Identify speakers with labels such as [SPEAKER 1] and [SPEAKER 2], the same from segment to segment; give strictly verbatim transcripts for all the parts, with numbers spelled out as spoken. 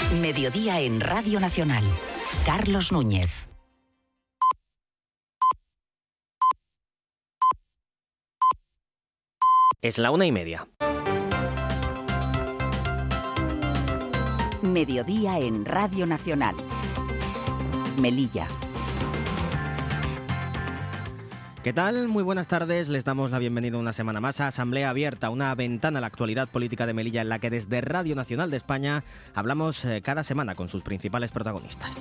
[SPEAKER 1] Mediodía en Radio Nacional. Carlos Núñez.
[SPEAKER 2] Es la una y media.
[SPEAKER 1] Mediodía en Radio Nacional. Melilla.
[SPEAKER 2] ¿Qué tal? Muy buenas tardes. Les damos la bienvenida una semana más a Asamblea Abierta, una ventana a la actualidad política de Melilla en la que desde Radio Nacional de España hablamos eh, cada semana con sus principales protagonistas.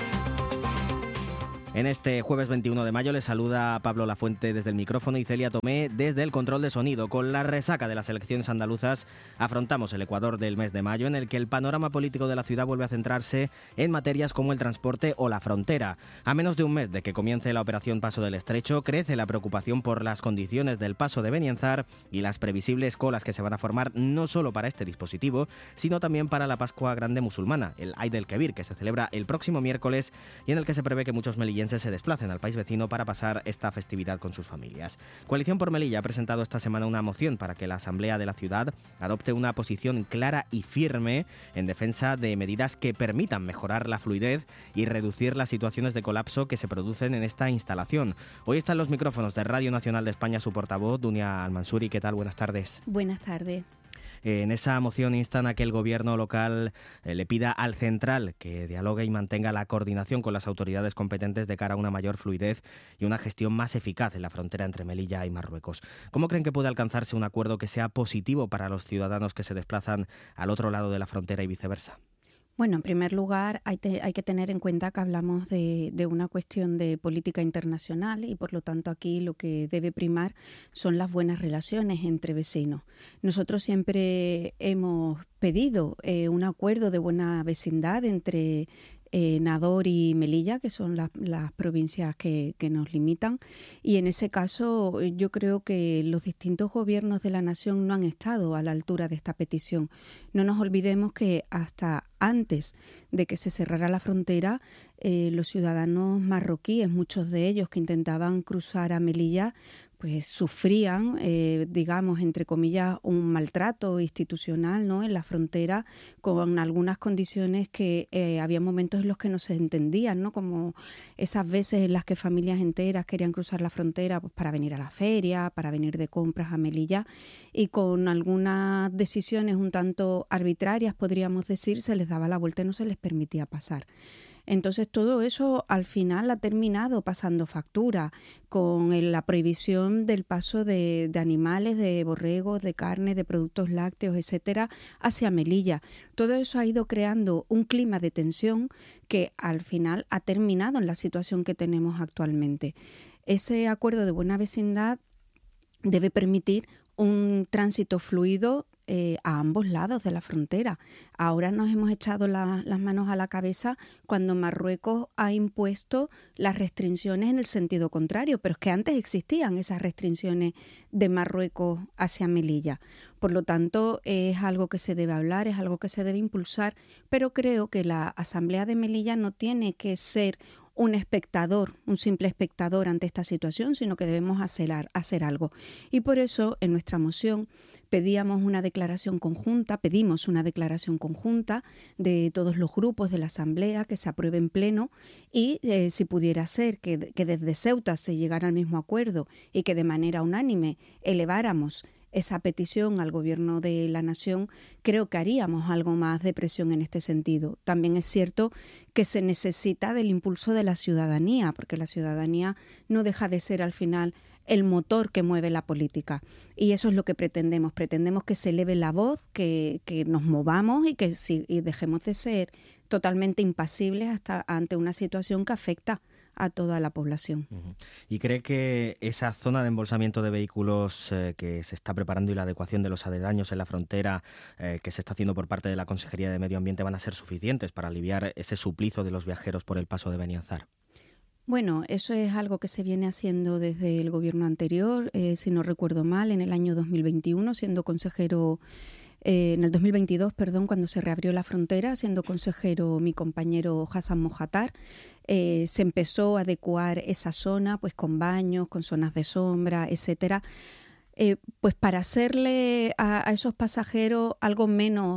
[SPEAKER 2] En este jueves veintiuno de mayo les saluda Pablo Lafuente desde el micrófono y Celia Tomé desde el control de sonido. Con la resaca de las elecciones andaluzas afrontamos el Ecuador del mes de mayo, en el que el panorama político de la ciudad vuelve a centrarse en materias como el transporte o la frontera. A menos de un mes de que comience la operación Paso del Estrecho, crece la preocupación por las condiciones del paso de Benianzar y las previsibles colas que se van a formar no solo para este dispositivo, sino también para la Pascua Grande musulmana, el Eid el-Kebir, que se celebra el próximo miércoles y en el que se prevé que muchos melillenses se desplacen al país vecino para pasar esta festividad con sus familias. Coalición por Melilla ha presentado esta semana una moción para que la Asamblea de la ciudad adopte una posición clara y firme en defensa de medidas que permitan mejorar la fluidez y reducir las situaciones de colapso que se producen en esta instalación. Hoy están los micrófonos de Radio Nacional de España su portavoz, Dunia Almansuri. ¿Qué tal? Buenas tardes.
[SPEAKER 3] Buenas tardes.
[SPEAKER 2] En esa moción instan a que el gobierno local eh, le pida al central que dialogue y mantenga la coordinación con las autoridades competentes de cara a una mayor fluidez y una gestión más eficaz en la frontera entre Melilla y Marruecos. ¿Cómo creen que puede alcanzarse un acuerdo que sea positivo para los ciudadanos que se desplazan al otro lado de la frontera y viceversa?
[SPEAKER 3] Bueno, en primer lugar, hay, te, hay que tener en cuenta que hablamos de, de una cuestión de política internacional y, por lo tanto, aquí lo que debe primar son las buenas relaciones entre vecinos. Nosotros siempre hemos pedido eh, un acuerdo de buena vecindad entre Eh, Nador y Melilla, que son la, las provincias que, que nos limitan, y en ese caso yo creo que los distintos gobiernos de la nación no han estado a la altura de esta petición. No nos olvidemos que hasta antes de que se cerrara la frontera, eh, los ciudadanos marroquíes, muchos de ellos que intentaban cruzar a Melilla, pues sufrían, eh, digamos, entre comillas, un maltrato institucional, ¿no?, en la frontera, con algunas condiciones que eh, había momentos en los que no se entendían, ¿no?, como esas veces en las que familias enteras querían cruzar la frontera pues, para venir a la feria, para venir de compras a Melilla, y con algunas decisiones un tanto arbitrarias, podríamos decir, se les daba la vuelta y no se les permitía pasar. Entonces todo eso al final ha terminado pasando factura con el, la prohibición del paso de, de animales, de borregos, de carne, de productos lácteos, etcétera, hacia Melilla. Todo eso ha ido creando un clima de tensión que al final ha terminado en la situación que tenemos actualmente. Ese acuerdo de buena vecindad debe permitir un tránsito fluido Eh, a ambos lados de la frontera. Ahora nos hemos echado la, las manos a la cabeza cuando Marruecos ha impuesto las restricciones en el sentido contrario, pero es que antes existían esas restricciones de Marruecos hacia Melilla. Por lo tanto, es algo que se debe hablar, es algo que se debe impulsar, pero creo que la Asamblea de Melilla no tiene que ser un espectador, un simple espectador ante esta situación, sino que debemos hacer, hacer algo. Y por eso, en nuestra moción, pedíamos una declaración conjunta, pedimos una declaración conjunta de todos los grupos de la Asamblea que se apruebe en pleno y, eh, si pudiera ser, que, que desde Ceuta se llegara al mismo acuerdo y que de manera unánime eleváramos esa petición al Gobierno de la Nación, creo que haríamos algo más de presión en este sentido. También es cierto que se necesita del impulso de la ciudadanía, porque la ciudadanía no deja de ser al final el motor que mueve la política. Y eso es lo que pretendemos. Pretendemos que se eleve la voz, que, que nos movamos y que si, y dejemos de ser totalmente impasibles hasta ante una situación que afecta a toda la población.
[SPEAKER 2] Uh-huh. ¿Y cree que esa zona de embolsamiento de vehículos eh, que se está preparando y la adecuación de los aledaños en la frontera eh, que se está haciendo por parte de la Consejería de Medio Ambiente van a ser suficientes para aliviar ese suplicio de los viajeros por el paso de Benianzar?
[SPEAKER 3] Bueno, eso es algo que se viene haciendo desde el gobierno anterior, eh, si no recuerdo mal, en el año dos mil veintiuno, siendo consejero Eh, en el dos mil veintidós, perdón, cuando se reabrió la frontera, siendo consejero mi compañero Hassan Mojatar, eh, se empezó a adecuar esa zona pues con baños, con zonas de sombra, etcétera, eh, pues para hacerle a, a esos pasajeros algo menos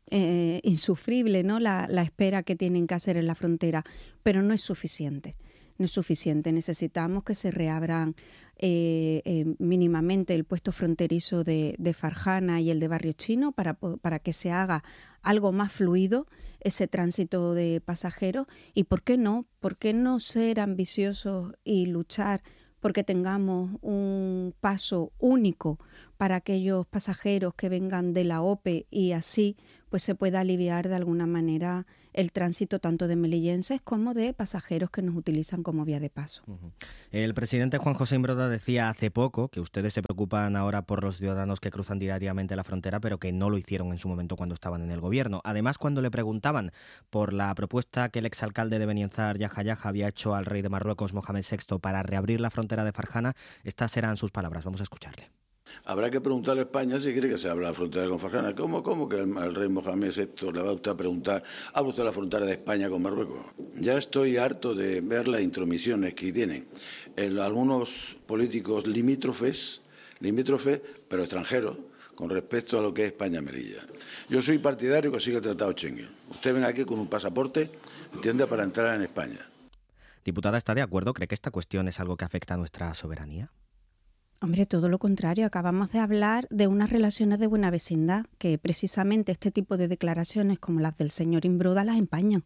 [SPEAKER 3] eh, insufrible, ¿no? La, la espera que tienen que hacer en la frontera, pero no es suficiente. No es suficiente. Necesitamos que se reabran eh, eh, mínimamente el puesto fronterizo de, de Farjana y el de Barrio Chino para, para que se haga algo más fluido ese tránsito de pasajeros. Y ¿por qué no? ¿Por qué no ser ambiciosos y luchar porque tengamos un paso único para aquellos pasajeros que vengan de la O P E y así pues se pueda aliviar de alguna manera el tránsito tanto de melillenses como de pasajeros que nos utilizan como vía de paso?
[SPEAKER 2] Uh-huh. El presidente Juan José Imbroda decía hace poco que ustedes se preocupan ahora por los ciudadanos que cruzan diariamente la frontera, pero que no lo hicieron en su momento cuando estaban en el gobierno. Además, cuando le preguntaban por la propuesta que el exalcalde de Benienzar, Yaja Yaja, había hecho al rey de Marruecos, Mohamed sexto, para reabrir la frontera de Farjana, estas eran sus palabras. Vamos a escucharle.
[SPEAKER 4] Habrá que preguntarle a España si quiere que se abra la frontera con Farjana. ¿Cómo, cómo que el, el rey Mohamed sexto le va a usted a preguntar, ¿abre usted la frontera de España con Marruecos? Ya estoy harto de ver las intromisiones que tienen en algunos políticos limítrofes, limítrofes, pero extranjeros, con respecto a lo que es España-Melilla. Yo soy partidario que siga el Tratado Schengen. Usted venga aquí con un pasaporte, entiende, para entrar en España.
[SPEAKER 2] Diputada, ¿está de acuerdo? ¿Cree que esta cuestión es algo que afecta a nuestra soberanía?
[SPEAKER 3] Hombre, todo lo contrario. Acabamos de hablar de unas relaciones de buena vecindad, que precisamente este tipo de declaraciones como las del señor Imbroda las empañan.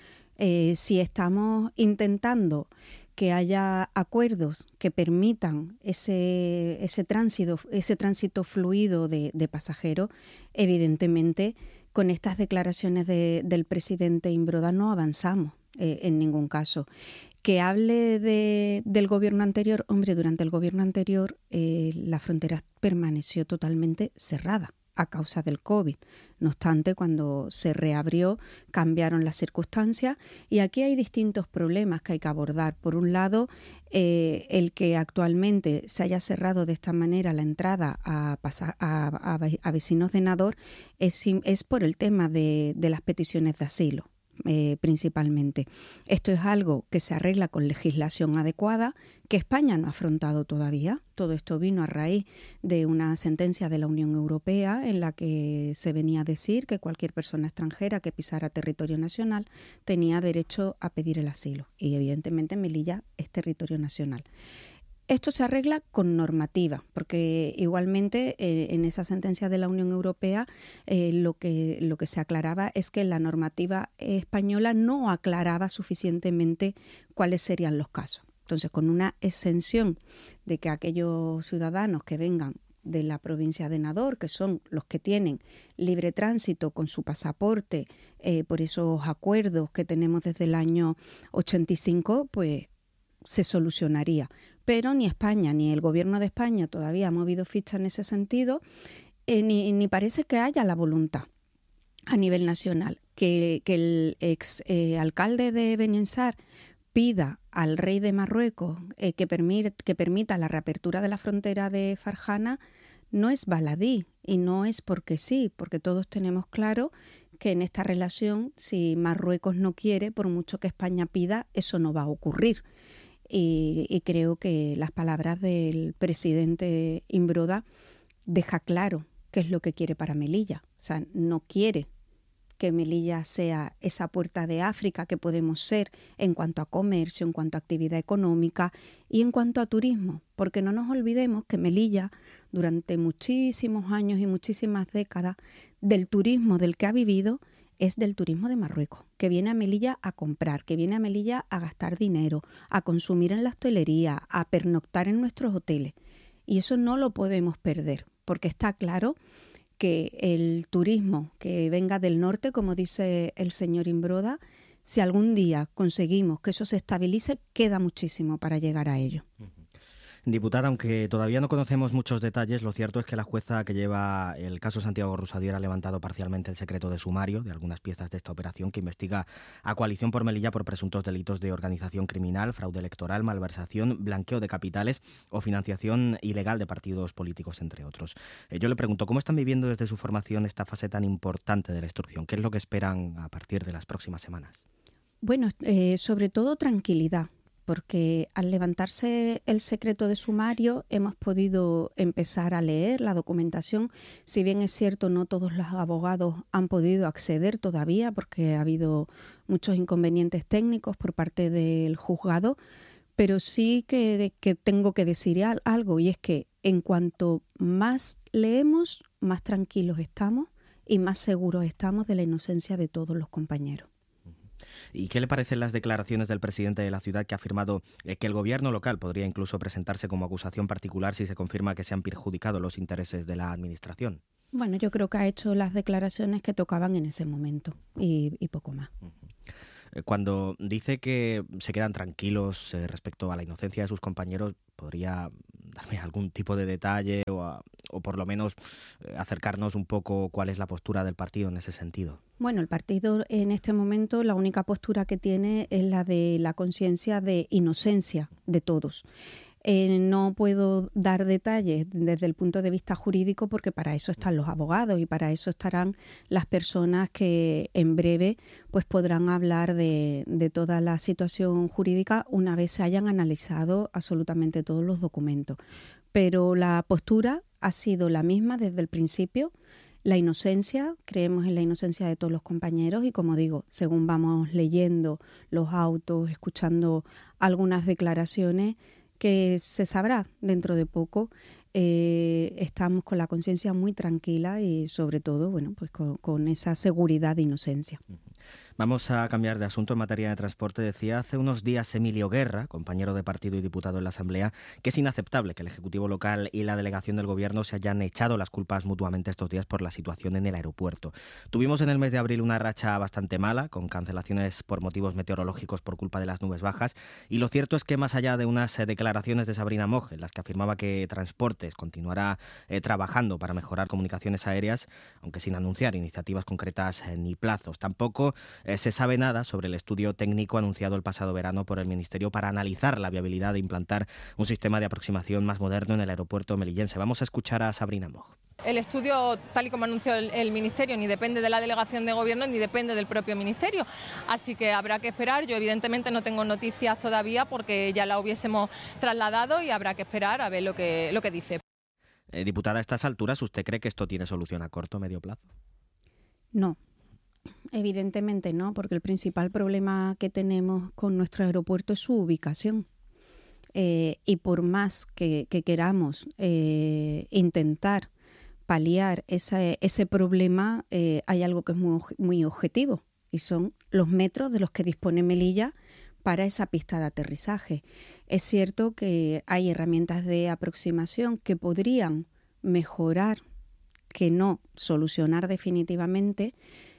[SPEAKER 3] Eh, si estamos intentando que haya acuerdos que permitan ese, ese tránsito, ese tránsito fluido de, de pasajeros, evidentemente con estas declaraciones de, del presidente Imbroda no avanzamos eh, en ningún caso. Que hable de, del gobierno anterior, hombre, durante el gobierno anterior eh, la frontera permaneció totalmente cerrada a causa del COVID. No obstante, cuando se reabrió, cambiaron las circunstancias y aquí hay distintos problemas que hay que abordar. Por un lado, eh, el que actualmente se haya cerrado de esta manera la entrada a, a, a, a vecinos de Nador es, es por el tema de, de las peticiones de asilo. Eh, principalmente. Esto es algo que se arregla con legislación adecuada, que España no ha afrontado todavía. Todo esto vino a raíz de una sentencia de la Unión Europea en la que se venía a decir que cualquier persona extranjera que pisara territorio nacional tenía derecho a pedir el asilo. Y evidentemente Melilla es territorio nacional. Esto se arregla con normativa, porque igualmente eh, en esa sentencia de la Unión Europea eh, lo que, lo que se aclaraba es que la normativa española no aclaraba suficientemente cuáles serían los casos. Entonces, con una exención de que aquellos ciudadanos que vengan de la provincia de Nador, que son los que tienen libre tránsito con su pasaporte eh, por esos acuerdos que tenemos desde el año ochenta y cinco, pues se solucionaría. Pero ni España ni el gobierno de España todavía ha movido ficha en ese sentido, eh, ni, ni parece que haya la voluntad a nivel nacional. Que, que el ex eh, alcalde de Benienzar pida al rey de Marruecos eh, que, permit, que permita la reapertura de la frontera de Farjana no es baladí y no es porque sí, porque todos tenemos claro que en esta relación, si Marruecos no quiere, por mucho que España pida, eso no va a ocurrir. Y, y creo que las palabras del presidente Imbroda deja claro qué es lo que quiere para Melilla. O sea, no quiere que Melilla sea esa puerta de África que podemos ser en cuanto a comercio, en cuanto a actividad económica y en cuanto a turismo. Porque no nos olvidemos que Melilla, durante muchísimos años y muchísimas décadas, del turismo del que ha vivido es del turismo de Marruecos, que viene a Melilla a comprar, que viene a Melilla a gastar dinero, a consumir en la hostelería, a pernoctar en nuestros hoteles. Y eso no lo podemos perder, porque está claro que el turismo que venga del norte, como dice el señor Imbroda, si algún día conseguimos que eso se estabilice, queda muchísimo para llegar a ello.
[SPEAKER 2] Uh-huh. Diputada, aunque todavía no conocemos muchos detalles, lo cierto es que la jueza que lleva el caso Santiago Rusadier ha levantado parcialmente el secreto de sumario de algunas piezas de esta operación que investiga a Coalición por Melilla por presuntos delitos de organización criminal, fraude electoral, malversación, blanqueo de capitales o financiación ilegal de partidos políticos, entre otros. Eh, yo le pregunto, ¿cómo están viviendo desde su formación esta fase tan importante de la instrucción? ¿Qué es lo que esperan a partir de las próximas semanas?
[SPEAKER 3] Bueno, eh, sobre todo tranquilidad. porque al levantarse el secreto de sumario hemos podido empezar a leer la documentación. Si bien es cierto, no todos los abogados han podido acceder todavía porque ha habido muchos inconvenientes técnicos por parte del juzgado, pero sí que, que tengo que decir algo, y es que en cuanto más leemos, más tranquilos estamos y más seguros estamos de la inocencia de todos los compañeros.
[SPEAKER 2] ¿Y qué le parecen las declaraciones del presidente de la ciudad, que ha afirmado eh, que el gobierno local podría incluso presentarse como acusación particular si se confirma que se han perjudicado los intereses de la administración?
[SPEAKER 3] Bueno, yo creo que ha hecho las declaraciones que tocaban en ese momento y, y poco más.
[SPEAKER 2] Cuando dice que se quedan tranquilos eh, respecto a la inocencia de sus compañeros, ¿podría darme algún tipo de detalle o, a, o por lo menos eh, acercarnos un poco cuál es la postura del partido en ese sentido?
[SPEAKER 3] Bueno, el partido en este momento la única postura que tiene es la de la conciencia de inocencia de todos. Eh, no puedo dar detalles desde el punto de vista jurídico porque para eso están los abogados y para eso estarán las personas que en breve pues podrán hablar de, de toda la situación jurídica una vez se hayan analizado absolutamente todos los documentos. Pero la postura ha sido la misma desde el principio. La inocencia, creemos en la inocencia de todos los compañeros y, como digo, según vamos leyendo los autos, escuchando algunas declaraciones, que se sabrá dentro de poco, eh, estamos con la conciencia muy tranquila y sobre todo, bueno, pues con, con esa seguridad de inocencia.
[SPEAKER 2] Vamos a cambiar de asunto en materia de transporte. Decía hace unos días Emilio Guerra, compañero de partido y diputado en la Asamblea, que es inaceptable que el Ejecutivo local y la delegación del Gobierno se hayan echado las culpas mutuamente estos días por la situación en el aeropuerto. Tuvimos en el mes de abril una racha bastante mala, con cancelaciones por motivos meteorológicos por culpa de las nubes bajas, y lo cierto es que más allá de unas declaraciones de Sabrina Moch, en las que afirmaba que Transportes continuará eh, trabajando para mejorar comunicaciones aéreas, aunque sin anunciar iniciativas concretas eh, ni plazos, tampoco Eh, se sabe nada sobre el estudio técnico anunciado el pasado verano por el Ministerio para analizar la viabilidad de implantar un sistema de aproximación más moderno en el aeropuerto melillense. Vamos a escuchar a Sabrina Moch.
[SPEAKER 5] El estudio, tal y como anunció el, el Ministerio, ni depende de la delegación de gobierno ni depende del propio Ministerio. Así que habrá que esperar. Yo evidentemente no tengo noticias todavía porque ya la hubiésemos trasladado y habrá que esperar a ver lo que, lo que dice.
[SPEAKER 2] Eh, diputada, a estas alturas, ¿usted cree que esto tiene solución a corto o medio plazo?
[SPEAKER 3] No. Evidentemente no, porque el principal problema que tenemos con nuestro aeropuerto es su ubicación. Eh, y por más que, que queramos eh, intentar paliar esa, ese problema, eh, hay algo que es muy, muy objetivo y son los metros de los que dispone Melilla para esa pista de aterrizaje. Es cierto que hay herramientas de aproximación que podrían mejorar, que no solucionar definitivamente,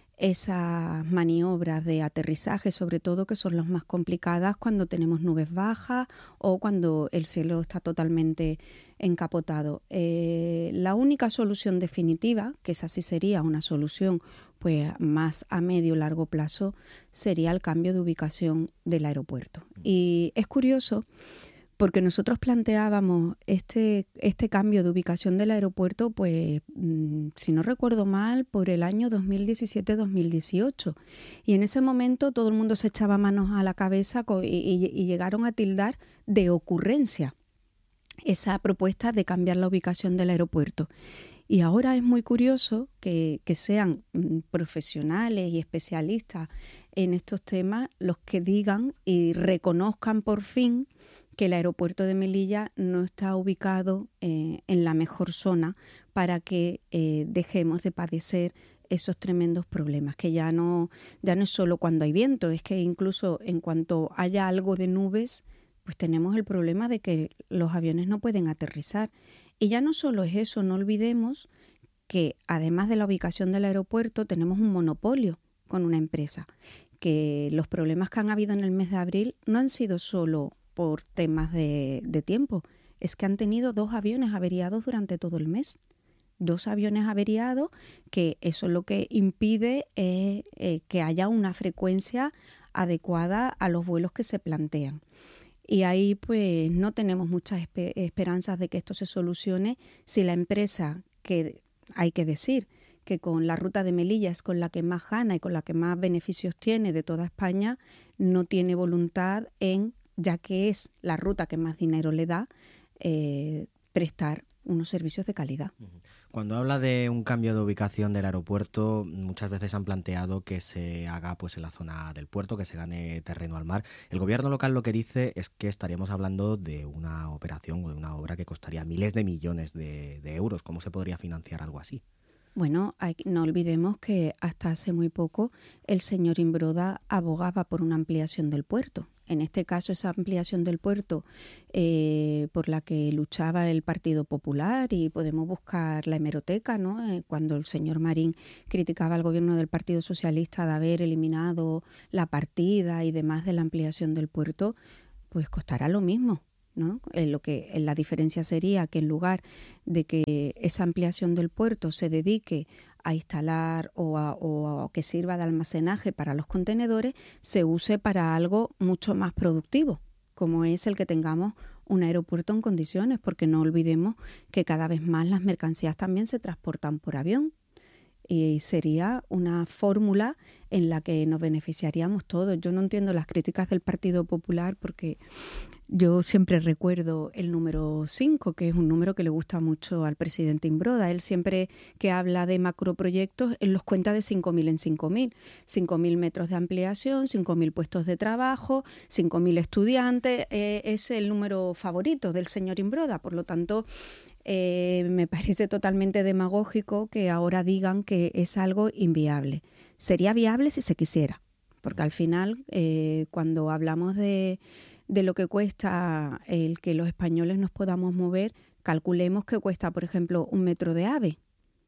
[SPEAKER 3] esas maniobras de aterrizaje, sobre todo que son las más complicadas cuando tenemos nubes bajas o cuando el cielo está totalmente encapotado. Eh, la única solución definitiva, que esa sí sería una solución pues más a medio largo plazo, sería el cambio de ubicación del aeropuerto. Y es curioso porque nosotros planteábamos este, este cambio de ubicación del aeropuerto, pues, mmm, si no recuerdo mal, por el año dos mil diecisiete dos mil dieciocho. Y en ese momento todo el mundo se echaba manos a la cabeza y, y, y llegaron a tildar de ocurrencia esa propuesta de cambiar la ubicación del aeropuerto. Y ahora es muy curioso que, que sean profesionales y especialistas en estos temas los que digan y reconozcan por fin que el aeropuerto de Melilla no está ubicado eh, en la mejor zona para que eh, dejemos de padecer esos tremendos problemas, que ya no, ya no es solo cuando hay viento, es que incluso en cuanto haya algo de nubes, pues tenemos el problema de que los aviones no pueden aterrizar. Y ya no solo es eso, no olvidemos que además de la ubicación del aeropuerto tenemos un monopolio con una empresa, que los problemas que han habido en el mes de abril no han sido solo por temas de, de tiempo, es que han tenido dos aviones averiados durante todo el mes. Dos aviones averiados, que eso lo que impide es eh, que haya una frecuencia adecuada a los vuelos que se plantean. Y ahí pues no tenemos muchas esper- esperanzas de que esto se solucione si la empresa, que hay que decir que con la ruta de Melilla es con la que más gana y con la que más beneficios tiene de toda España, no tiene voluntad en ya que es la ruta que más dinero le da, eh, prestar unos servicios de calidad.
[SPEAKER 2] Cuando habla de un cambio de ubicación del aeropuerto, muchas veces han planteado que se haga pues en la zona del puerto, que se gane terreno al mar. El gobierno local lo que dice es que estaríamos hablando de una operación o de una obra que costaría miles de millones de, de euros. ¿Cómo se podría financiar algo así?
[SPEAKER 3] Bueno, hay, no olvidemos que hasta hace muy poco el señor Imbroda abogaba por una ampliación del puerto. En este caso, esa ampliación del puerto eh, por la que luchaba el Partido Popular, y podemos buscar la hemeroteca, ¿no? Eh, cuando el señor Marín criticaba al gobierno del Partido Socialista de haber eliminado la partida y demás de la ampliación del puerto, pues costará lo mismo, ¿no? Eh, lo que eh, la diferencia sería que en lugar de que esa ampliación del puerto se dedique a instalar o a, o a que sirva de almacenaje para los contenedores, se use para algo mucho más productivo, como es el que tengamos un aeropuerto en condiciones, porque no olvidemos que cada vez más las mercancías también se transportan por avión. Y sería una fórmula en la que nos beneficiaríamos todos. Yo no entiendo las críticas del Partido Popular, porque yo siempre recuerdo el número cinco, que es un número que le gusta mucho al presidente Imbroda. Él siempre que habla de macroproyectos, él los cuenta de cinco mil en cinco mil. cinco mil metros de ampliación, cinco mil puestos de trabajo, cinco mil estudiantes. Eh, es el número favorito del señor Imbroda. Por lo tanto, eh, me parece totalmente demagógico que ahora digan que es algo inviable. Sería viable si se quisiera, porque al final, eh, cuando hablamos de... de lo que cuesta el que los españoles nos podamos mover, calculemos que cuesta, por ejemplo, un metro de AVE,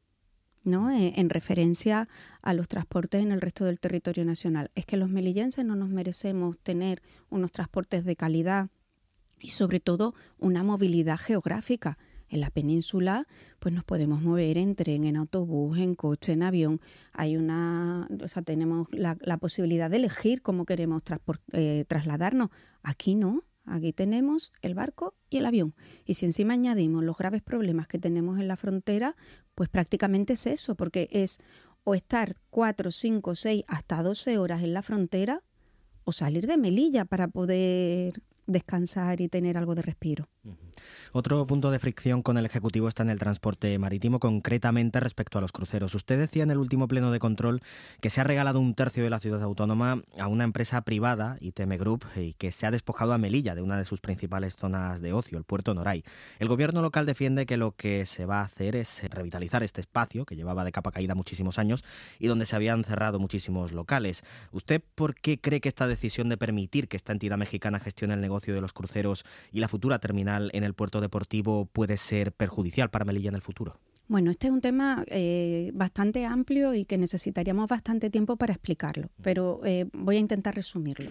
[SPEAKER 3] ¿no? En, en referencia a los transportes en el resto del territorio nacional. Es que los melillenses no nos merecemos tener unos transportes de calidad y, sobre todo, una movilidad geográfica. En la península, pues nos podemos mover en tren, en autobús, en coche, en avión. Hay una, o sea, tenemos la, la posibilidad de elegir cómo queremos transport, eh, trasladarnos. Aquí no, aquí tenemos el barco y el avión. Y si encima añadimos los graves problemas que tenemos en la frontera, pues prácticamente es eso, porque es o estar cuatro, cinco, seis, hasta doce horas en la frontera, o salir de Melilla para poder descansar y tener algo de respiro.
[SPEAKER 2] Uh-huh. Otro punto de fricción con el Ejecutivo está en el transporte marítimo, concretamente respecto a los cruceros. Usted decía en el último pleno de control que se ha regalado un tercio de la ciudad autónoma a una empresa privada, I T M Group, y que se ha despojado a Melilla de una de sus principales zonas de ocio, el puerto Noray. El gobierno local defiende que lo que se va a hacer es revitalizar este espacio, que llevaba de capa caída muchísimos años y donde se habían cerrado muchísimos locales. ¿Usted por qué cree que esta decisión de permitir que esta entidad mexicana gestione el negocio de los cruceros y la futura terminal en el puerto deportivo puede ser perjudicial para Melilla en el futuro?
[SPEAKER 3] Bueno, este es un tema eh, bastante amplio y que necesitaríamos bastante tiempo para explicarlo, pero eh, voy a intentar resumirlo.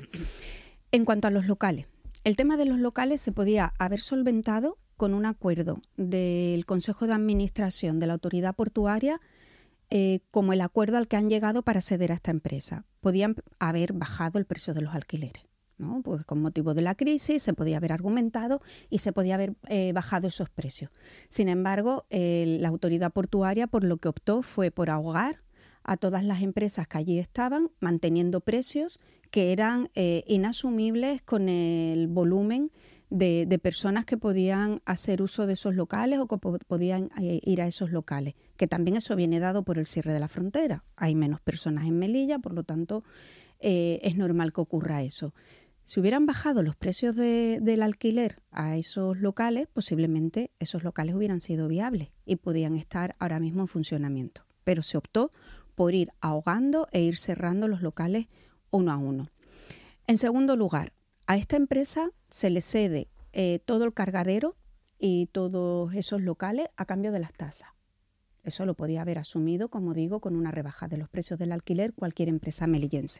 [SPEAKER 3] En cuanto a los locales, el tema de los locales se podía haber solventado con un acuerdo del Consejo de Administración de la Autoridad Portuaria, eh, como el acuerdo al que han llegado para ceder a esta empresa. Podían haber bajado el precio de los alquileres, ¿no? Pues con motivo de la crisis se podía haber argumentado y se podía haber eh, bajado esos precios. Sin embargo, eh, la autoridad portuaria por lo que optó fue por ahogar a todas las empresas que allí estaban, manteniendo precios que eran eh, inasumibles con el volumen de, de personas que podían hacer uso de esos locales o que po- podían eh, ir a esos locales, que también eso viene dado por el cierre de la frontera. Hay menos personas en Melilla, por lo tanto eh, es normal que ocurra eso. Si hubieran bajado los precios de, del alquiler a esos locales, posiblemente esos locales hubieran sido viables y podían estar ahora mismo en funcionamiento. Pero se optó por ir ahogando e ir cerrando los locales uno a uno. En segundo lugar, a esta empresa se le cede eh, todo el cargadero y todos esos locales a cambio de las tasas. Eso lo podía haber asumido, como digo, con una rebaja de los precios del alquiler cualquier empresa melillense.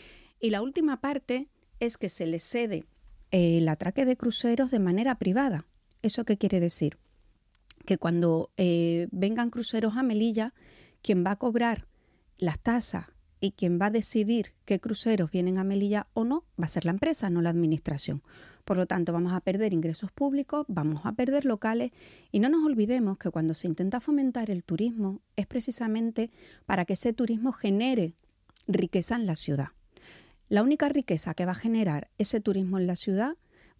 [SPEAKER 3] Y la última parte es que se le cede eh, el atraque de cruceros de manera privada. ¿Eso qué quiere decir? Que cuando eh, vengan cruceros a Melilla, quien va a cobrar las tasas y quien va a decidir qué cruceros vienen a Melilla o no, va a ser la empresa, no la administración. Por lo tanto, vamos a perder ingresos públicos, vamos a perder locales y no nos olvidemos que cuando se intenta fomentar el turismo es precisamente para que ese turismo genere riqueza en la ciudad. La única riqueza que va a generar ese turismo en la ciudad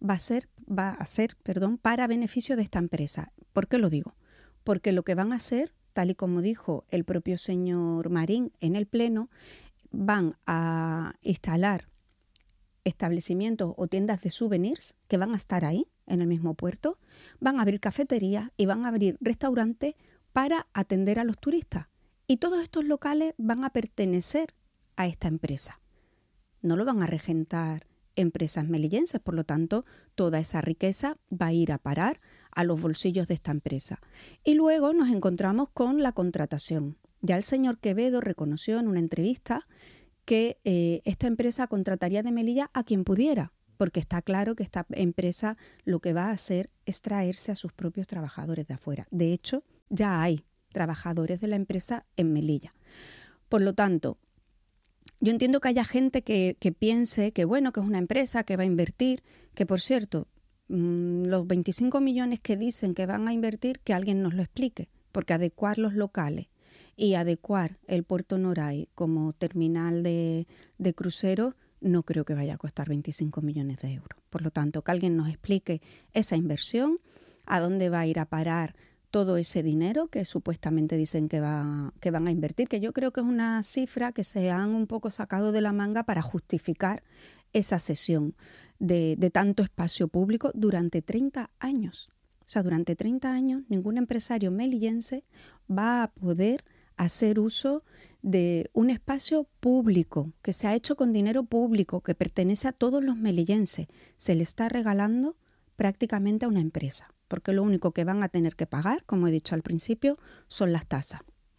[SPEAKER 3] va a ser, va a ser, perdón, para beneficio de esta empresa. ¿Por qué lo digo? Porque lo que van a hacer, tal y como dijo el propio señor Marín en el Pleno, van a instalar establecimientos o tiendas de souvenirs que van a estar ahí, en el mismo puerto, van a abrir cafeterías y van a abrir restaurantes para atender a los turistas. Y todos estos locales van a pertenecer a esta empresa. No lo van a regentar empresas melillenses, por lo tanto, toda esa riqueza va a ir a parar a los bolsillos de esta empresa. Y luego nos encontramos con la contratación. Ya el señor Quevedo reconoció en una entrevista que eh, esta empresa contrataría de Melilla a quien pudiera, porque está claro que esta empresa lo que va a hacer es traerse a sus propios trabajadores de afuera. De hecho, ya hay trabajadores de la empresa en Melilla. Por lo tanto, yo entiendo que haya gente que, que piense que bueno, que es una empresa que va a invertir, que por cierto, mmm, los veinticinco millones que dicen que van a invertir, que alguien nos lo explique, porque adecuar los locales y adecuar el Puerto Noray como terminal de, de cruceros no creo que vaya a costar veinticinco millones de euros. Por lo tanto, que alguien nos explique esa inversión, a dónde va a ir a parar todo ese dinero que supuestamente dicen que, va, que van a invertir, que yo creo que es una cifra que se han un poco sacado de la manga para justificar esa cesión de, de tanto espacio público durante treinta años. O sea, durante treinta años ningún empresario melillense va a poder hacer uso de un espacio público que se ha hecho con dinero público, que pertenece a todos los melillenses. Se le está regalando prácticamente a una empresa, porque lo único que van a tener que pagar, como he dicho al principio, son las tasas.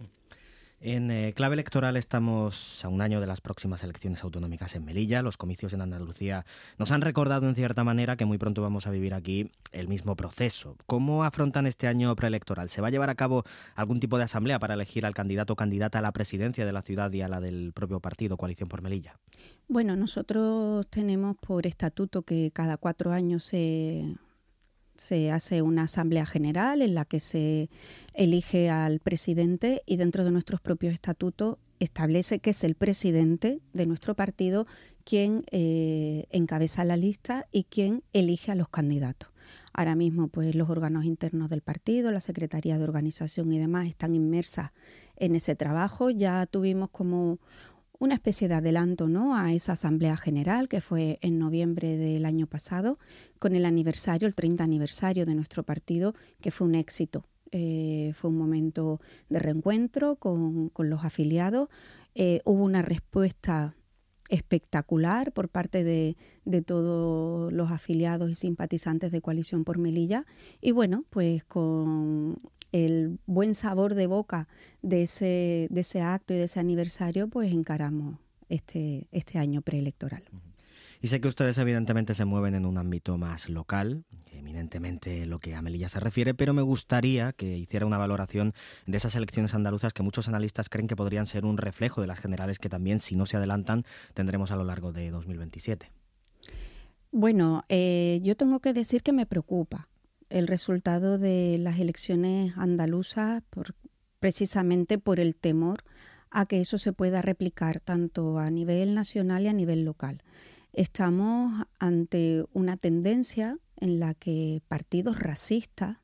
[SPEAKER 2] En eh, clave electoral estamos a un año de las próximas elecciones autonómicas en Melilla. Los comicios en Andalucía nos han recordado en cierta manera que muy pronto vamos a vivir aquí el mismo proceso. ¿Cómo afrontan este año preelectoral? ¿Se va a llevar a cabo algún tipo de asamblea para elegir al candidato o candidata a la presidencia de la ciudad y a la del propio partido Coalición por Melilla?
[SPEAKER 3] Bueno, nosotros tenemos por estatuto que cada cuatro años se... se hace una asamblea general en la que se elige al presidente y dentro de nuestros propios estatutos establece que es el presidente de nuestro partido quien eh, encabeza la lista y quien elige a los candidatos. Ahora mismo pues los órganos internos del partido, la Secretaría de Organización y demás están inmersas en ese trabajo. Ya tuvimos como una especie de adelanto, ¿no?, a esa asamblea general que fue en noviembre del año pasado, con el aniversario, el treinta aniversario de nuestro partido, que fue un éxito. Eh, fue un momento de reencuentro con, con los afiliados. Eh, hubo una respuesta espectacular por parte de, de todos los afiliados y simpatizantes de Coalición por Melilla. Y bueno, pues con el buen sabor de boca de ese, de ese acto y de ese aniversario, pues encaramos este, este año preelectoral.
[SPEAKER 2] Y sé que ustedes evidentemente se mueven en un ámbito más local, eminentemente lo que a Melilla se refiere, pero me gustaría que hiciera una valoración de esas elecciones andaluzas que muchos analistas creen que podrían ser un reflejo de las generales que también, si no se adelantan, tendremos a lo largo de dos mil veintisiete.
[SPEAKER 3] Bueno, eh, yo tengo que decir que me preocupa el resultado de las elecciones andaluzas por, precisamente por el temor a que eso se pueda replicar tanto a nivel nacional y a nivel local. Estamos ante una tendencia en la que partidos racistas,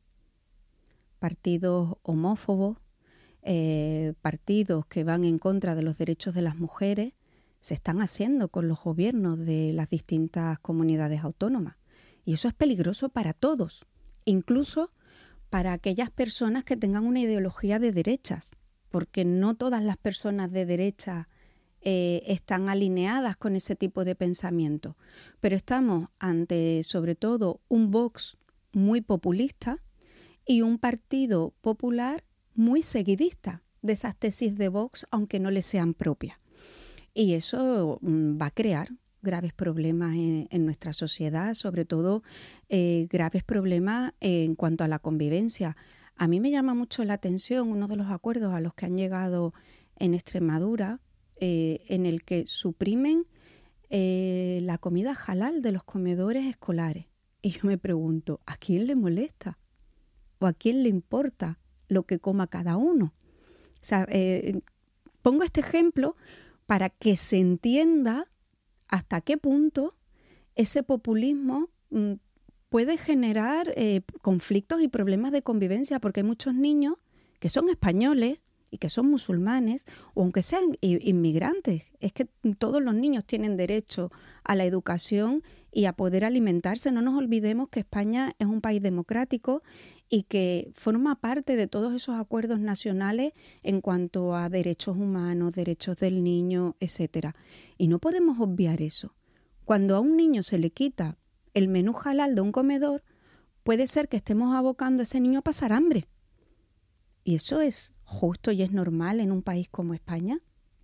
[SPEAKER 3] partidos homófobos, eh, partidos que van en contra de los derechos de las mujeres, se están haciendo con los gobiernos de las distintas comunidades autónomas. Y eso es peligroso para todos, incluso para aquellas personas que tengan una ideología de derechas, porque no todas las personas de derecha eh, están alineadas con ese tipo de pensamiento. Pero estamos ante, sobre todo, un Vox muy populista y un Partido Popular muy seguidista de esas tesis de Vox, aunque no le sean propias. Y eso mm, va a crear graves problemas en, en nuestra sociedad, sobre todo eh, graves problemas en cuanto a la convivencia. A mí me llama mucho la atención uno de los acuerdos a los que han llegado en Extremadura, eh, en el que suprimen eh, la comida halal de los comedores escolares. Y yo me pregunto, ¿a quién le molesta? ¿O a quién le importa lo que coma cada uno? O sea, eh, pongo este ejemplo para que se entienda hasta qué punto ese populismo mm, puede generar eh, conflictos y problemas de convivencia, porque hay muchos niños que son españoles y que son musulmanes, o aunque sean inmigrantes. Es que todos los niños tienen derecho a la educación y a poder alimentarse. No nos olvidemos que España es un país democrático y que forma parte de todos esos acuerdos nacionales en cuanto a derechos humanos, derechos del niño, etcétera. Y no podemos obviar eso. Cuando a un niño se le quita el menú halal de un comedor, puede ser que estemos abocando a ese niño a pasar hambre. ¿Y eso es justo y es normal en un país como España?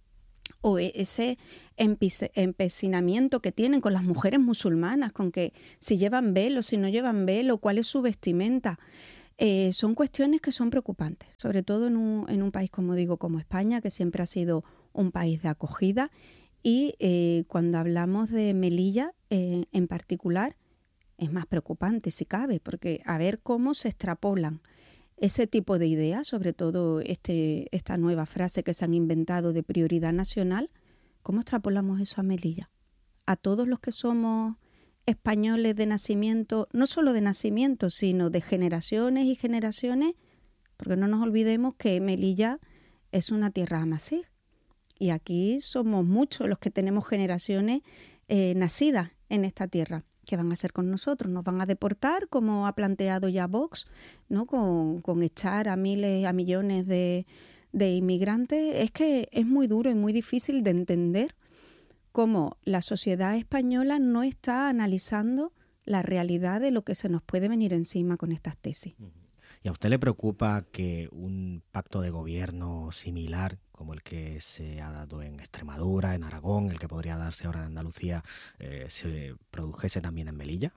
[SPEAKER 3] O ese empecinamiento que tienen con las mujeres musulmanas, con que si llevan velo, si no llevan velo, cuál es su vestimenta. Eh, son cuestiones que son preocupantes, sobre todo en un, en un país, como digo, como España, que siempre ha sido un país de acogida. Y eh, cuando hablamos de Melilla eh, en particular, es más preocupante si cabe, porque a ver cómo se extrapolan ese tipo de ideas, sobre todo este, esta nueva frase que se han inventado de prioridad nacional, ¿cómo extrapolamos eso a Melilla? A todos los que somos españoles de nacimiento, no solo de nacimiento, sino de generaciones y generaciones, porque no nos olvidemos que Melilla es una tierra amasí, y aquí somos muchos los que tenemos generaciones eh, nacidas en esta tierra. ¿Qué van a hacer con nosotros? ¿Nos van a deportar, como ha planteado ya Vox, ¿no? con, con echar a miles, a millones de, de inmigrantes? Es que es muy duro y muy difícil de entender cómo la sociedad española no está analizando la realidad de lo que se nos puede venir encima con estas tesis.
[SPEAKER 2] ¿Y a usted le preocupa que un pacto de gobierno similar, como el que se ha dado en Extremadura, en Aragón, el que podría darse ahora en Andalucía, eh, se produjese también en Melilla?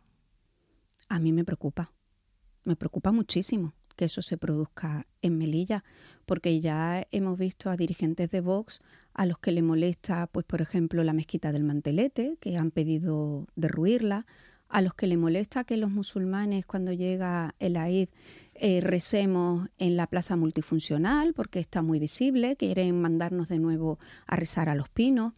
[SPEAKER 3] A mí me preocupa, me preocupa muchísimo que eso se produzca en Melilla, porque ya hemos visto a dirigentes de Vox a los que le molesta, pues por ejemplo, la mezquita del Mantelete, que han pedido derruirla, a los que le molesta que los musulmanes, cuando llega el Eid, eh, recemos en la plaza multifuncional, porque está muy visible, quieren mandarnos de nuevo a rezar a los pinos.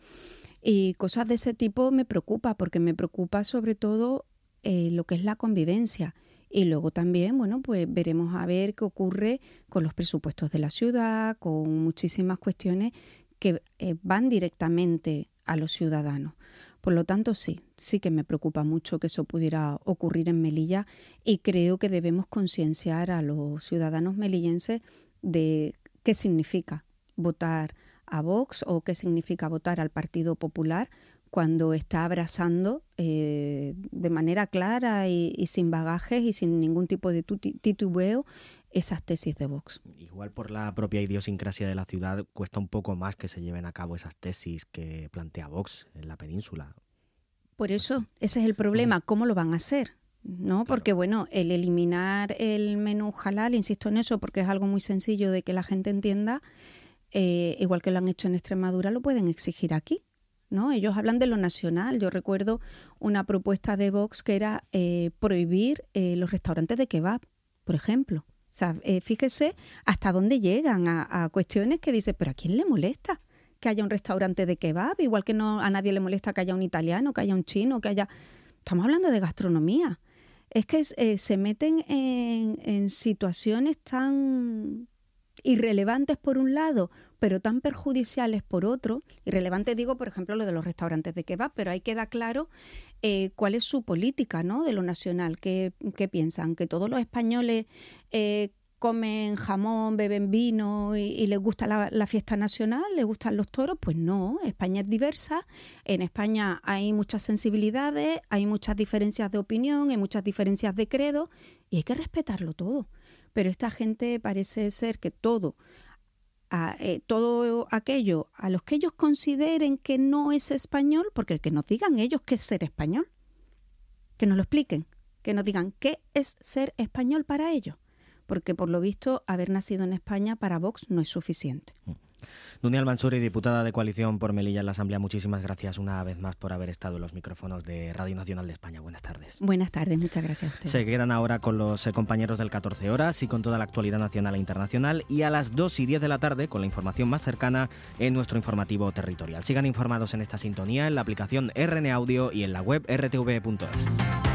[SPEAKER 3] Y cosas de ese tipo me preocupa, porque me preocupa sobre todo eh, lo que es la convivencia. Y luego también, bueno, pues veremos a ver qué ocurre con los presupuestos de la ciudad, con muchísimas cuestiones que eh, van directamente a los ciudadanos. Por lo tanto, sí, sí que me preocupa mucho que eso pudiera ocurrir en Melilla, y creo que debemos concienciar a los ciudadanos melillenses de qué significa votar a Vox o qué significa votar al Partido Popular cuando está abrazando eh, de manera clara y, y sin bagajes y sin ningún tipo de titubeo esas tesis de Vox.
[SPEAKER 2] Igual por la propia idiosincrasia de la ciudad cuesta un poco más que se lleven a cabo esas tesis que plantea Vox en la península.
[SPEAKER 3] Por eso, ese es el problema, ¿cómo lo van a hacer? ¿No? Claro. Porque bueno, el eliminar el menú halal, insisto en eso porque es algo muy sencillo de que la gente entienda, eh, igual que lo han hecho en Extremadura, lo pueden exigir aquí, ¿no? Ellos hablan de lo nacional. Yo recuerdo una propuesta de Vox que era eh, prohibir eh, los restaurantes de kebab, por ejemplo. O sea, eh, fíjese hasta dónde llegan a, a cuestiones que dice, pero ¿a quién le molesta que haya un restaurante de kebab? Igual que no a nadie le molesta que haya un italiano, que haya un chino, que haya... Estamos hablando de gastronomía. Es que eh, se meten en, en situaciones tan irrelevantes por un lado, pero tan perjudiciales por otro. Irrelevante digo, por ejemplo, lo de los restaurantes de kebab, pero ahí queda claro eh, cuál es su política, ¿no? De lo nacional. ¿Qué, qué piensan? ¿Que todos los españoles eh, comen jamón, beben vino y, y les gusta la, la fiesta nacional? ¿Les gustan los toros? Pues no, España es diversa. En España hay muchas sensibilidades, hay muchas diferencias de opinión, hay muchas diferencias de credo, y hay que respetarlo todo. Pero esta gente parece ser que todo, a, eh, todo aquello a los que ellos consideren que no es español, porque que nos digan ellos qué es ser español, que nos lo expliquen, que nos digan qué es ser español para ellos, porque por lo visto haber nacido en España para Vox no es suficiente.
[SPEAKER 2] Nunia Al-Mansuri, diputada de Coalición por Melilla en la Asamblea, muchísimas gracias una vez más por haber estado en los micrófonos de Radio Nacional de España. Buenas tardes.
[SPEAKER 3] Buenas tardes, muchas gracias a ustedes.
[SPEAKER 2] Se quedan ahora con los eh, compañeros del catorce horas y con toda la actualidad nacional e internacional, y a las dos y diez de la tarde con la información más cercana en nuestro informativo territorial. Sigan informados en esta sintonía, en la aplicación R N Audio y en la web r t v punto es.